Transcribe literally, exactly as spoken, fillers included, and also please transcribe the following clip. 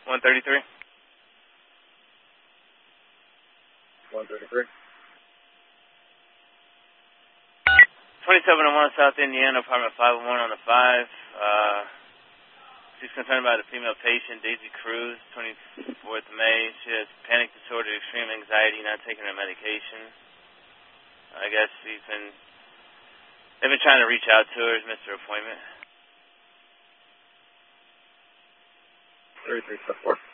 one thirty-three. one thirty-three. twenty-seven oh one South Indiana, apartment five oh one on the five. Uh, she's concerned about a female patient, Daisy Cruz, twenty-fourth of May. She has panic disorder, extreme anxiety, not taking her medication. I guess she's been, they've been trying to reach out to her, missed her appointment. thirty-three, four.